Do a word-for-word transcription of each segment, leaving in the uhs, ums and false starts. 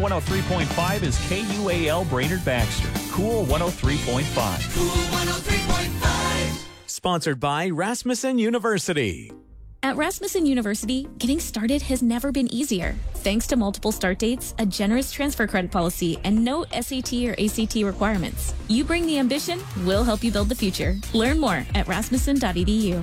one oh three point five is K U A L Brainerd Baxter. Cool one oh three point five. Cool one oh three point five. Sponsored by Rasmussen University. At Rasmussen University, getting started has never been easier. Thanks to multiple start dates, a generous transfer credit policy, and no S A T or A C T requirements. You bring the ambition, we'll help you build the future. Learn more at rasmussen dot e d u.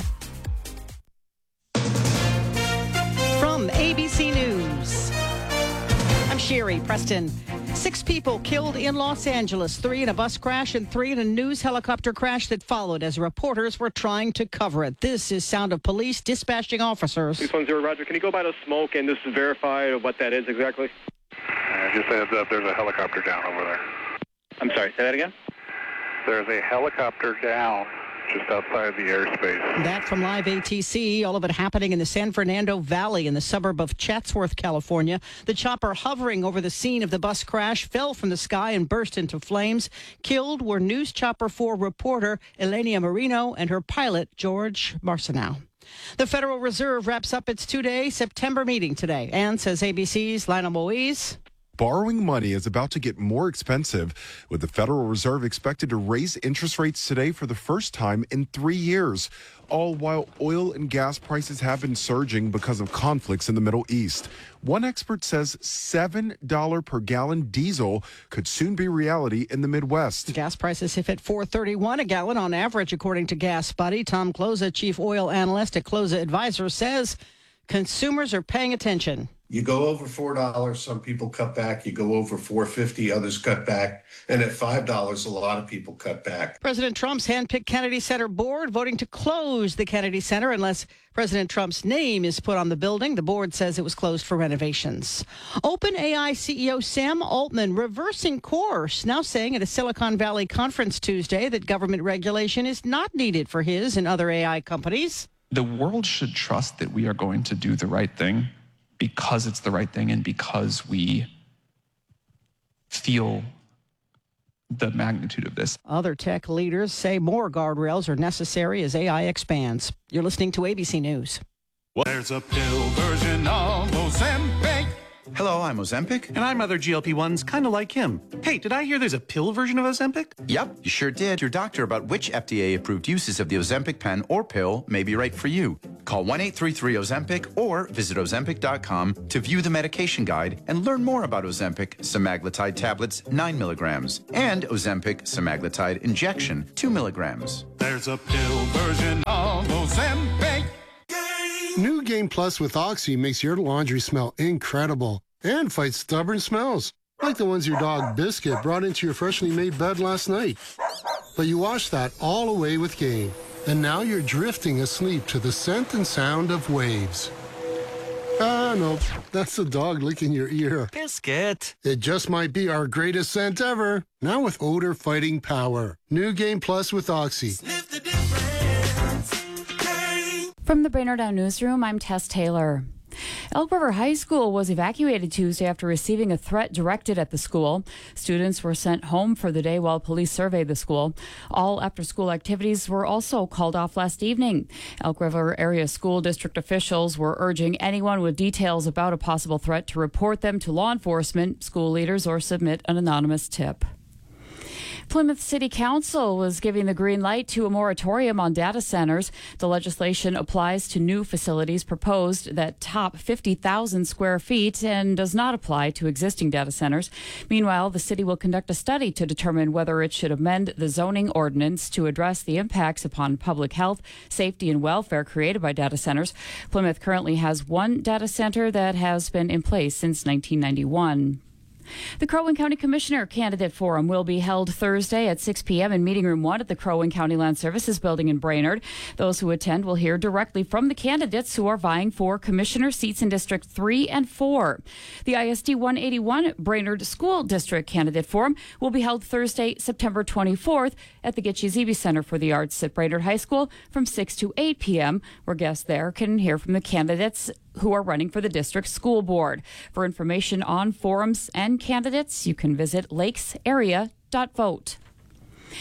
From A B C News, I'm Sherry Preston. Six people killed in Los Angeles, three in a bus crash and three in a news helicopter crash that followed as reporters were trying to cover it. This is sound of police dispatching officers. six one zero, Roger. Can you go by the smoke and just verify what that is exactly? Uh, just a heads up, there's a helicopter down over there. I'm sorry, say that again? There's a helicopter down just outside the airspace. That from Live A T C, all of it happening in the San Fernando Valley in the suburb of Chatsworth, California. The chopper hovering over the scene of the bus crash fell from the sky and burst into flames. Killed were News Chopper four reporter Elenia Marino and her pilot, George Marcineau. The Federal Reserve wraps up its two-day September meeting today. And, says A B C's Lionel Moise, borrowing money is about to get more expensive, with the Federal Reserve expected to raise interest rates today for the first time in three years, all while oil and gas prices have been surging because of conflicts in the Middle East. One expert says seven dollars per gallon diesel could soon be reality in the Midwest. Gas prices hit at four thirty-one a gallon on average, according to Gas Buddy. Tom Kloza, chief oil analyst at Kloza Advisors, says consumers are paying attention. You go over four dollars, some people cut back. You go over four fifty, others cut back. And at five dollars, a lot of people cut back. President Trump's handpicked Kennedy Center board voting to close the Kennedy Center unless President Trump's name is put on the building. The board says it was closed for renovations. OpenAI C E O Sam Altman reversing course, now saying at a Silicon Valley conference Tuesday that government regulation is not needed for his and other A I companies. The world should trust that we are going to do the right thing because it's the right thing and because we feel the magnitude of this. Other tech leaders say more guardrails are necessary as A I expands. You're listening to A B C News. There's a pill version of Ozempic. Hello, I'm Ozempic. And I'm other G L P ones kind of like him. Hey, did I hear there's a pill version of Ozempic? Yep, you sure did. Your doctor about which F D A-approved uses of the Ozempic pen or pill may be right for you. Call one eight three three Ozempic or visit Ozempic dot com to view the medication guide and learn more about Ozempic semaglutide tablets, nine milligrams, and Ozempic semaglutide injection, two milligrams. There's a pill version of Ozempic. New Game Plus with Oxy makes your laundry smell incredible and fights stubborn smells, like the ones your dog Biscuit brought into your freshly made bed last night. But you wash that all away with Game, and now you're drifting asleep to the scent and sound of waves. Ah, no, that's the dog licking your ear. Biscuit. It just might be our greatest scent ever, now with odor-fighting power. New Game Plus with Oxy. Sniff the difference. From the Brainerd Down Newsroom, I'm Tess Taylor. Elk River High School was evacuated Tuesday after receiving a threat directed at the school. Students were sent home for the day while police surveyed the school. All after-school activities were also called off last evening. Elk River Area School District officials were urging anyone with details about a possible threat to report them to law enforcement, school leaders, or submit an anonymous tip. Plymouth City Council was giving the green light to a moratorium on data centers. The legislation applies to new facilities proposed that top fifty thousand square feet and does not apply to existing data centers. Meanwhile, the city will conduct a study to determine whether it should amend the zoning ordinance to address the impacts upon public health, safety, and welfare created by data centers. Plymouth currently has one data center that has been in place since nineteen ninety-one. The Crow Wing County Commissioner Candidate Forum will be held Thursday at six p.m. in Meeting Room one at the Crow Wing County Land Services Building in Brainerd. Those who attend will hear directly from the candidates who are vying for commissioner seats in District three and four. The I S D one eighty-one Brainerd School District Candidate Forum will be held Thursday, September twenty-fourth at the Gitche Zeebe Center for the Arts at Brainerd High School from six to eight p.m., where guests there can hear from the candidates who are running for the district school board. For information on forums and candidates, you can visit lakes area dot vote.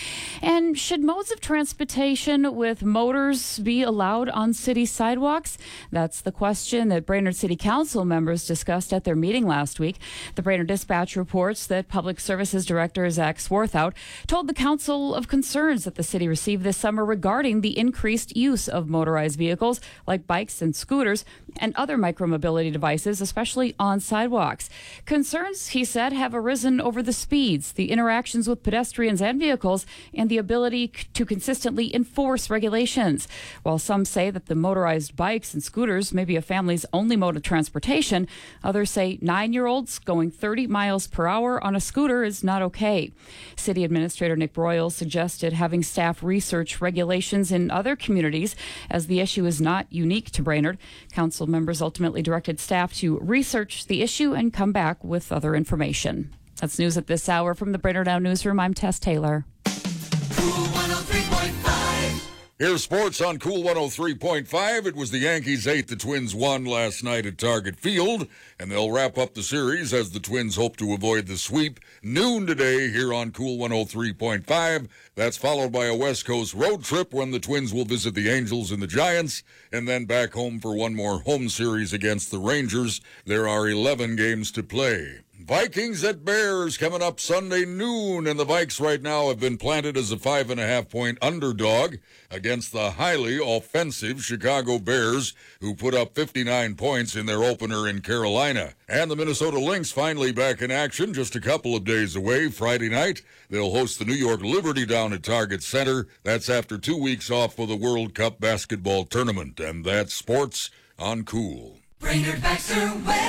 And should modes of transportation with motors be allowed on city sidewalks? That's the question that Brainerd City Council members discussed at their meeting last week. The Brainerd Dispatch reports that Public Services Director Zach Swarthout told the council of concerns that the city received this summer regarding the increased use of motorized vehicles like bikes and scooters and other micromobility devices, especially on sidewalks. Concerns, he said, have arisen over the speeds, the interactions with pedestrians and vehicles, and the ability c- to consistently enforce regulations. While some say that the motorized bikes and scooters may be a family's only mode of transportation, others say nine-year-olds going thirty miles per hour on a scooter is not okay. City Administrator Nick Broyles suggested having staff research regulations in other communities, as the issue is not unique to Brainerd. Council members ultimately directed staff to research the issue and come back with other information. That's news at this hour from the Brainerd Now Newsroom. I'm Tess Taylor. Cool one oh three point five. Here's sports on Cool one oh three point five. It was the Yankees eight. The Twins won last night at Target Field, and they'll wrap up the series as the Twins hope to avoid the sweep. Noon today here on Cool one oh three point five. That's followed by a West Coast road trip when the Twins will visit the Angels and the Giants, and then back home for one more home series against the Rangers. There are eleven games to play. Vikings at Bears coming up Sunday noon, and the Vikes right now have been planted as a five and a half point underdog against the highly offensive Chicago Bears, who put up fifty-nine points in their opener in Carolina. And the Minnesota Lynx finally back in action just a couple of days away. Friday night, they'll host the New York Liberty down at Target Center. That's after two weeks off for the World Cup basketball tournament. And that's sports on Cool. Brainerd Baxter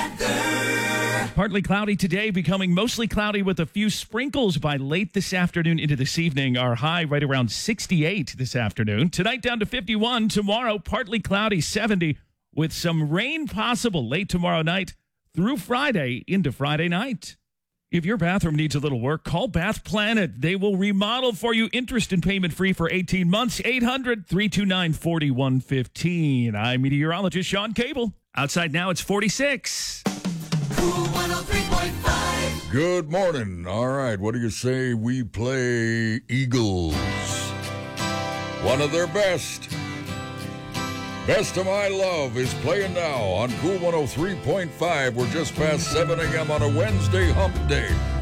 weather. Partly cloudy today, becoming mostly cloudy with a few sprinkles by late this afternoon into this evening. Our high right around sixty-eight this afternoon. Tonight down to fifty-one. Tomorrow, partly cloudy, seventy, with some rain possible late tomorrow night through Friday into Friday night. If your bathroom needs a little work, call Bath Planet. They will remodel for you, interest and payment free for eighteen months. eight hundred, three two nine, four one one five. I'm meteorologist Sean Cable. Outside now, it's forty-six. Cool one oh three point five. Good morning. All right, what do you say we play Eagles? One of their best. Best of My Love is playing now on Cool one oh three point five. We're just past seven a.m. on a Wednesday hump day.